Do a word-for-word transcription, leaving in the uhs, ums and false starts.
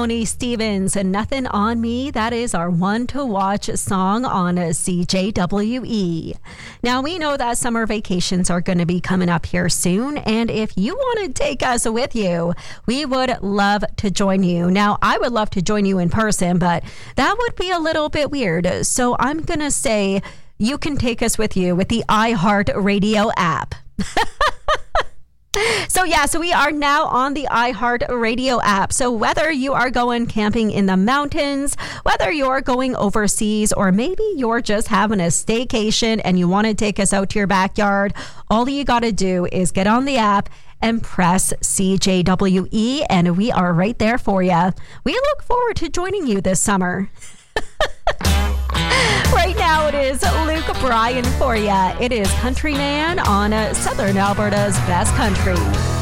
Moni Stevens and Nothing on Me. That is our one to watch song on C J W E. Now, we know that summer vacations are going to be coming up here soon. And if you want to take us with you, we would love to join you. Now, I would love to join you in person, but that would be a little bit weird. So I'm going to say you can take us with you with the iHeartRadio app. So yeah, so we are now on the iHeartRadio app. So whether you are going camping in the mountains, whether you're going overseas, or maybe you're just having a staycation and you want to take us out to your backyard, all you got to do is get on the app and press C J W E, and we are right there for you. We look forward to joining you this summer. Right now it is Luke Bryan for you. It is Countryman on Southern Alberta's Best Country.